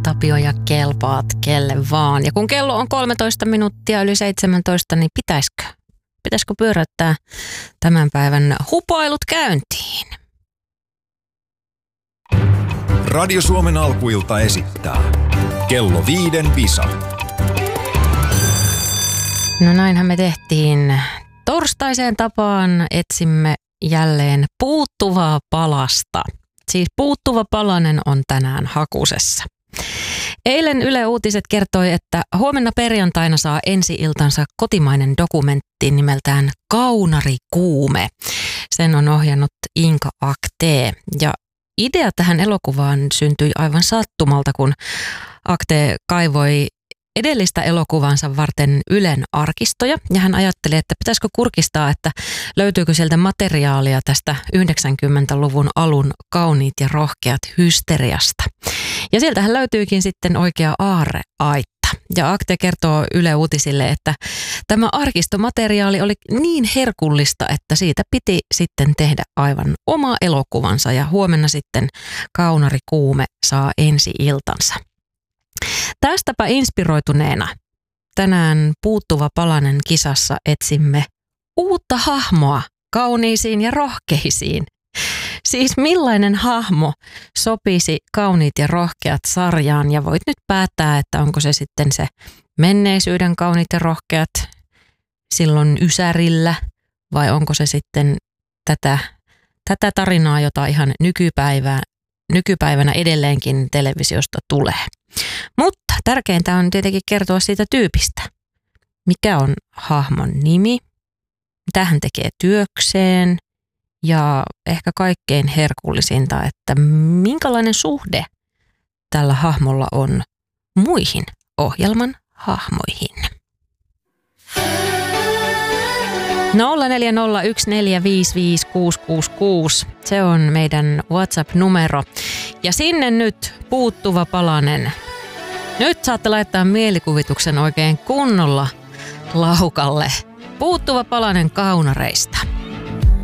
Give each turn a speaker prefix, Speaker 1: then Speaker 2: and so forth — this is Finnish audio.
Speaker 1: Tapio ja kelpaat kelle vaan. Ja kun kello on 13 minuuttia yli 17, niin pitäisikö pyöräyttää tämän päivän hupailut käyntiin?
Speaker 2: Radio Suomen alkuilta esittää Kello 5 Visa.
Speaker 1: No näinhän me tehtiin. Torstaiseen tapaan etsimme jälleen puuttuvaa palasta. Siis puuttuva palanen on tänään hakusessa. Eilen Yle Uutiset kertoi, että huomenna perjantaina saa ensi-iltansa kotimainen dokumentti nimeltään Kaunarikuume. Sen on ohjannut Inka Aktee. Ja idea tähän elokuvaan syntyi aivan sattumalta, kun Aktee kaivoi edellistä elokuvansa varten Ylen arkistoja ja hän ajatteli, että pitäisikö kurkistaa, että löytyykö sieltä materiaalia tästä 90-luvun alun Kauniit ja rohkeat hysteriasta. Ja sieltähän löytyykin sitten oikea aarreaitta. Ja Akte kertoo Yle Uutisille, että tämä arkistomateriaali oli niin herkullista, että siitä piti sitten tehdä aivan oma elokuvansa ja huomenna sitten Kaunarikuume saa ensi-iltansa. Tästäpä inspiroituneena tänään Puuttuva palanen -kisassa etsimme uutta hahmoa kauniisiin ja rohkeisiin. Siis millainen hahmo sopisi Kauniit ja rohkeat -sarjaan, ja voit nyt päättää, että onko se sitten se menneisyyden Kauniit ja rohkeat silloin Ysärillä vai onko se sitten tätä tarinaa, jota ihan nykypäivänä edelleenkin televisiosta tulee. Mutta tärkeintä on tietenkin kertoa siitä tyypistä. Mikä on hahmon nimi, mitä hän tekee työkseen ja ehkä kaikkein herkullisinta, että minkälainen suhde tällä hahmolla on muihin ohjelman hahmoihin. 0401455666. Se on meidän WhatsApp-numero. Ja sinne nyt puuttuva palanen. Nyt saatte laittaa mielikuvituksen oikein kunnolla laukalle. Puuttuva palanen kaunareista.